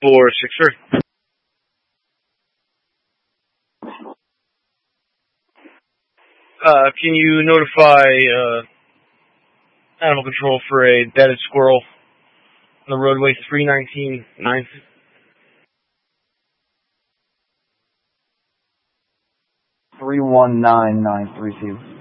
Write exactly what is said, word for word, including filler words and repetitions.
four six three. Uh, can you notify uh, animal control for a deaded squirrel on the roadway three nineteen ninth? three one nine nine three two.